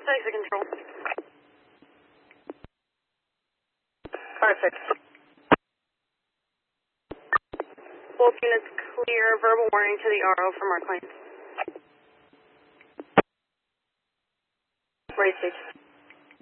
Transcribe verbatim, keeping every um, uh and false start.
exit control. Car six. Both units clear. Verbal warning to the R O from our clients. Ready stage.